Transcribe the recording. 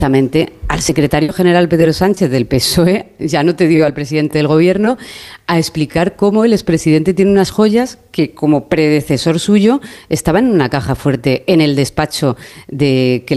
Exactamente, al secretario general Pedro Sánchez del PSOE, ya no te digo al presidente del gobierno, a explicar cómo el expresidente tiene unas joyas que como predecesor suyo estaban en una caja fuerte en el despacho de que